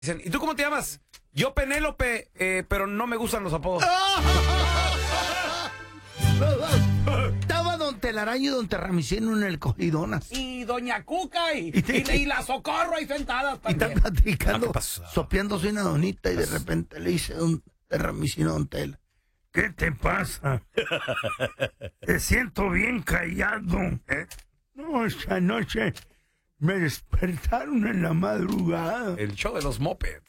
Dicen, ¿y tú cómo te llamas? Yo Penélope, pero no me gustan los apodos. Estaba don Telaraño y don Terramicino en el cogidonas. Y doña Cuca y la Socorro ahí sentadas Y también. están platicando, ¿Qué pasó? sopeándose una donita y de repente le dice don Terramicino a don Tela: ¿qué te pasa? Te siento bien callado. No, esta noche me despertaron en la madrugada. El show de los mopeds.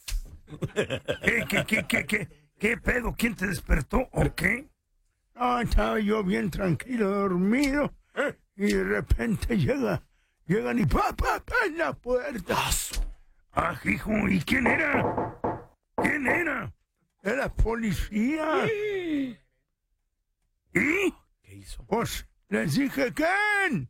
¿Qué pedo? ¿Quién te despertó o qué? No, estaba yo bien tranquilo, dormido, y de repente llegan y pa en la puerta. Ah, hijo, ¿y quién era? ¿Quién era? Era policía. ¿Y? ¿Qué hizo? Pues les dije, ¿quién?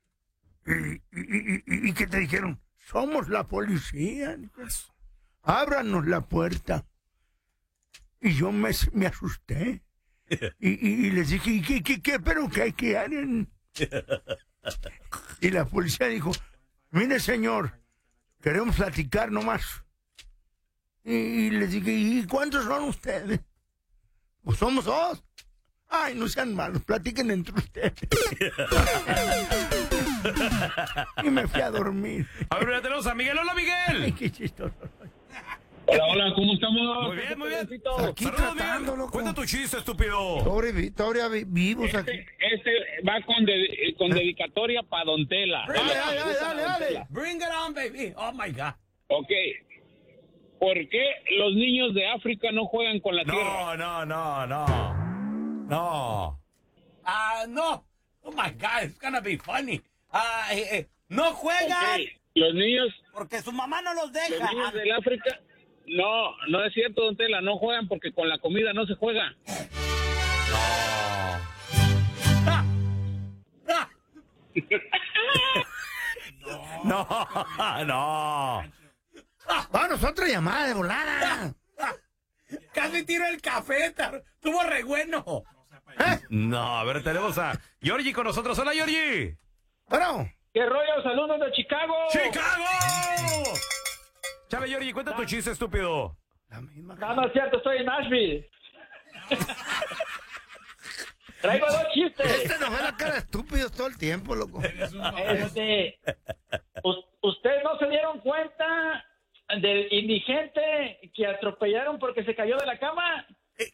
¿Y qué te dijeron? Somos la policía. Ábranos la puerta. Y yo me asusté. Y les dije, ¿y qué? ¿Pero qué quieren? Y la policía dijo: mire, señor, queremos platicar nomás. Y les dije, ¿y cuántos son ustedes? Pues somos dos. Ay, no sean malos, platiquen entre ustedes. Y me fui a dormir. A ver, ya tenemos a Miguel. ¡Hola, Miguel! Ay, qué chistoso. Hola, ¿cómo estamos? Muy bien, muy bien. Aquí Saludos, tratando, Miguel. loco. Cuenta tu chiste, estúpido. Todavía vivos aquí. Este va con dedicatoria para Don Tela. Dale. Bring it on, baby. Oh, my God. Ok. ¿Por qué los niños de África no juegan con la tierra? No. No. Oh, my God. It's gonna be funny. No juegan Ok. Los niños porque su mamá no los deja. Los niños del África... No es cierto, Don Tela. No juegan porque con la comida no se juega. No. Vámonos, otra llamada de volada. Casi tiro el café. Estuvo re bueno. No, a ver, tenemos a Georgie con nosotros. Hola, Georgie. Bueno. ¿Qué rollo? Saludos de Chicago. ¡Chicago! Chale, Georgie, cuenta tu chiste, estúpido. La misma. No es cierto, estoy en Nashville. Traigo dos chistes. Este nos ve la cara de estúpidos todo el tiempo, loco. ¿Ustedes no se dieron cuenta del indigente que atropellaron porque se cayó de la cama?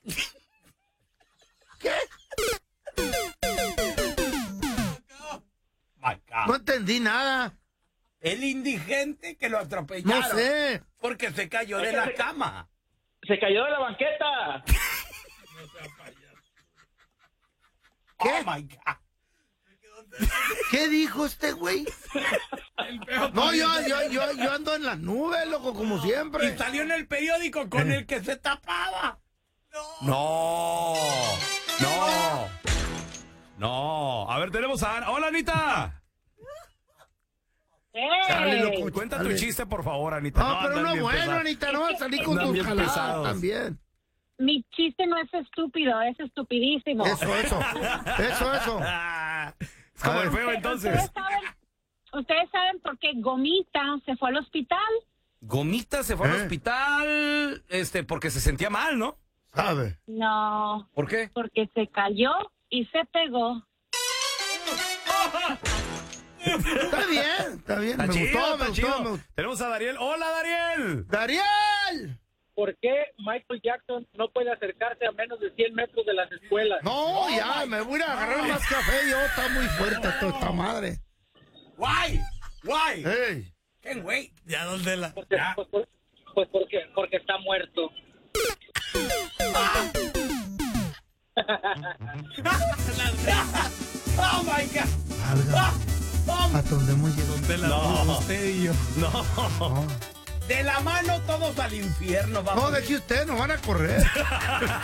¿Qué? My God. No entendí nada. El indigente que lo atropellaron. No sé. Porque se cayó de la cama. Se cayó de la banqueta. ¿Qué? Oh, my God. ¿Qué dijo este güey? No, yo ando en las nubes, loco, como siempre. Y salió en el periódico con el que se tapaba. No. A ver, tenemos a Ana. Hola, Anita. Dale, loco, Cuenta dale. tu chiste, por favor, Anita. No, pero andan no, bien bueno, pesados. Anita, no va a salir con Andan tus bien jaladas pesados. también. Mi chiste no es estúpido, es estupidísimo. Eso. Es como el feo, entonces. ¿Ustedes saben por qué Gomita se fue al hospital? Gomita se fue al hospital, porque se sentía mal, ¿no? ¿Sabe? No, ¿Por qué? porque se cayó y se pegó. Está bien. Está chido. Me gustó. Tenemos a Dariel. Hola, Dariel. ¡Dariel! ¿Por qué Michael Jackson no puede acercarse a menos de 100 metros de las escuelas? No, ya, me voy a agarrar más café. Yo, está muy fuerte esta madre. Why? Hey. Can't wait. Ya, ¿dónde la? Porque está muerto. Oh, my God. ¿A dónde hemos llegado? Usted y yo. No. De la mano todos al infierno, vamos. No, de que ustedes nos van a correr.